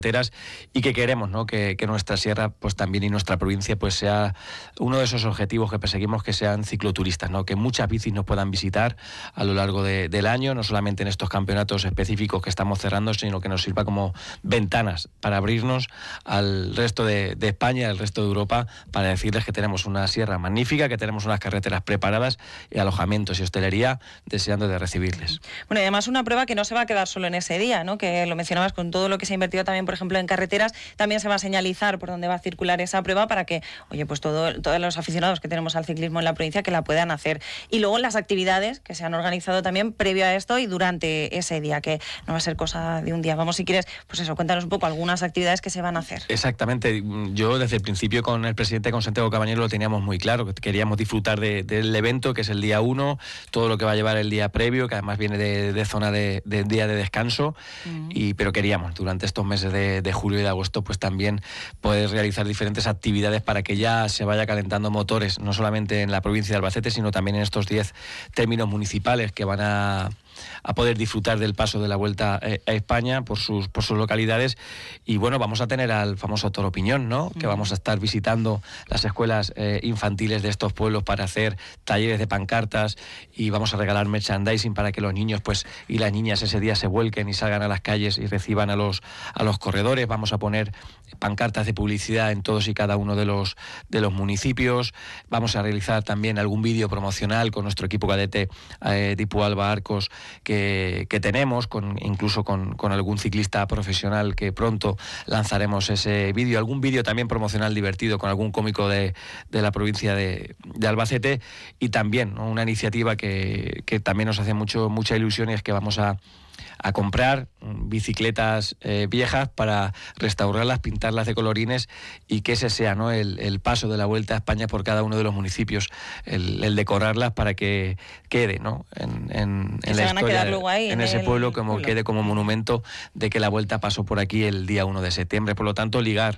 y que queremos, ¿no?, que nuestra sierra pues también y nuestra provincia pues sea uno de esos objetivos que perseguimos, que sean cicloturistas, ¿no?, que muchas bicis nos puedan visitar a lo largo del año, no solamente en estos campeonatos específicos que estamos cerrando, sino que nos sirva como ventanas para abrirnos al resto de España, al resto de Europa, para decirles que tenemos una sierra magnífica, que tenemos unas carreteras preparadas y alojamientos y hostelería deseando de recibirles. Bueno, y además una prueba que no se va a quedar solo en ese día, ¿no?, que lo mencionabas, con todo lo que se ha invertido también, por ejemplo, en carreteras, también se va a señalizar por dónde va a circular esa prueba para que, oye, pues todos los aficionados que tenemos al ciclismo en la provincia que la puedan hacer. Y luego las actividades que se han organizado también previo a esto y durante ese día, que no va a ser cosa de un día. Vamos, si quieres, pues eso, cuéntanos un poco algunas actividades que se van a hacer. Exactamente. Yo desde el principio con el presidente, con Santiago Cabañero, lo teníamos muy claro, que queríamos disfrutar del evento, que es el día 1, todo lo que va a llevar el día previo, que además viene de zona de día de descanso, pero queríamos durante estos meses de julio y de agosto pues también poder realizar diferentes actividades para que ya se vaya calentando motores, no solamente en la provincia de Albacete, sino también en estos 10 términos municipales que van a poder disfrutar del paso de la Vuelta a España por sus localidades. Y bueno, vamos a tener al famoso Toro Piñón, ¿no?, que vamos a estar visitando las escuelas infantiles de estos pueblos para hacer talleres de pancartas, y vamos a regalar merchandising para que los niños pues y las niñas ese día se vuelquen y salgan a las calles y reciban a los corredores. Vamos a poner pancartas de publicidad en todos y cada uno de los municipios. Vamos a realizar también algún vídeo promocional con nuestro equipo cadete tipo Alba Arcos que tenemos, incluso con algún ciclista profesional, que pronto lanzaremos ese vídeo, algún vídeo también promocional divertido con algún cómico de la provincia de Albacete, y también, ¿no?, una iniciativa que también nos hace mucha ilusión, y es que vamos a comprar bicicletas viejas para restaurarlas, pintarlas de colorines, y que ese sea, ¿no?, el paso de la Vuelta a España por cada uno de los municipios, el decorarlas para que quede, ¿no?, en la historia, en ese pueblo, como quede como monumento de que la Vuelta pasó por aquí el día 1 de septiembre. Por lo tanto, ligar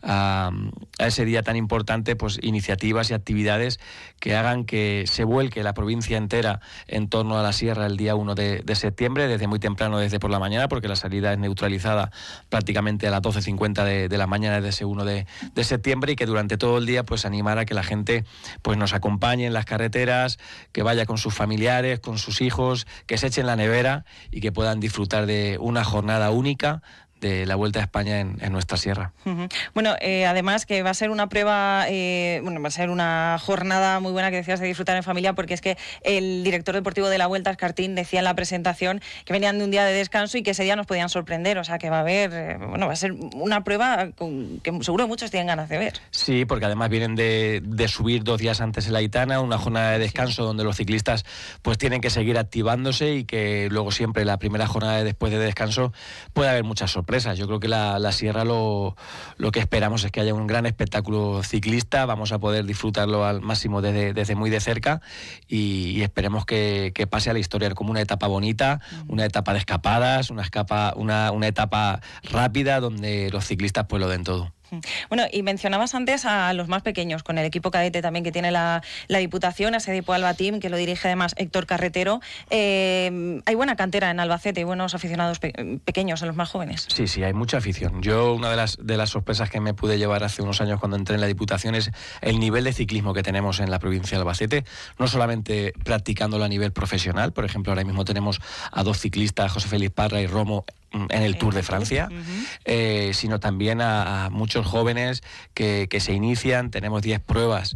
a ese día tan importante pues iniciativas y actividades que hagan que se vuelque la provincia entera en torno a la sierra el día 1 de septiembre, desde muy temprano, desde por la mañana, porque la salida es neutralizada prácticamente a las 12:50 de la mañana de ese 1 de septiembre, y que durante todo el día pues animar a que la gente pues nos acompañe en las carreteras, que vaya con sus familiares, con sus hijos, que se echen la nevera y que puedan disfrutar de una jornada única de la Vuelta a España en nuestra sierra. Bueno, además que va a ser una prueba, va a ser una jornada muy buena, que decías, de disfrutar en familia, porque es que el director deportivo de la Vuelta, Escartín, decía en la presentación que venían de un día de descanso y que ese día nos podían sorprender, o sea que va a haber, va a ser una prueba que seguro muchos tienen ganas de ver. Sí, porque además vienen de subir 2 días antes en la Aitana, una jornada de descanso donde los ciclistas pues tienen que seguir activándose, y que luego siempre la primera jornada después de descanso puede haber muchas sorpresas. Yo creo que la sierra lo que esperamos es que haya un gran espectáculo ciclista. Vamos a poder disfrutarlo al máximo desde muy de cerca, y esperemos que pase a la historia como una etapa bonita, una etapa de escapadas, una etapa rápida donde los ciclistas pues lo den todo. Bueno, y mencionabas antes a los más pequeños, con el equipo cadete también que tiene la Diputación, ese Dipo Alba Team, que lo dirige además Héctor Carretero. Hay buena cantera en Albacete, y buenos aficionados pequeños, en los más jóvenes. Sí, hay mucha afición. Yo, una de las sorpresas que me pude llevar hace unos años cuando entré en la Diputación es el nivel de ciclismo que tenemos en la provincia de Albacete, no solamente practicándolo a nivel profesional. Por ejemplo, ahora mismo tenemos a 2 ciclistas, José Félix Parra y Romo, en el Tour de Francia, sino también a muchos jóvenes que se inician. Tenemos 10 pruebas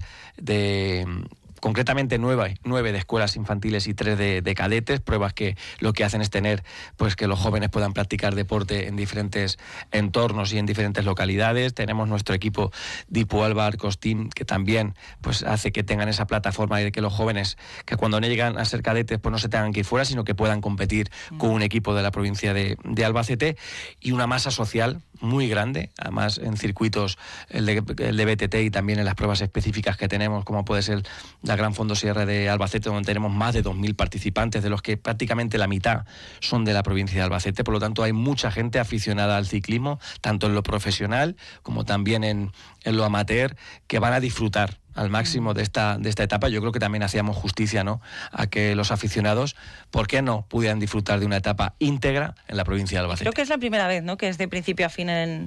concretamente 9 de escuelas infantiles y 3 de cadetes, pruebas que lo que hacen es tener pues que los jóvenes puedan practicar deporte en diferentes entornos y en diferentes localidades. Tenemos nuestro equipo Dipo Alba Arcos Team, que también pues hace que tengan esa plataforma de que los jóvenes, que cuando no llegan a ser cadetes pues no se tengan que ir fuera, sino que puedan competir con un equipo de la provincia de Albacete, y una masa social muy grande, además en circuitos el de BTT, y también en las pruebas específicas que tenemos, como puede ser la Gran Fondo Sierra de Albacete, donde tenemos más de 2.000 participantes, de los que prácticamente la mitad son de la provincia de Albacete. Por lo tanto, hay mucha gente aficionada al ciclismo, tanto en lo profesional como también en lo amateur, que van a disfrutar al máximo de esta etapa. Yo creo que también hacíamos justicia, ¿no?, a que los aficionados, ¿por qué no pudieran disfrutar de una etapa íntegra en la provincia de Albacete? Creo que es la primera vez, ¿no?, que es de principio a fin en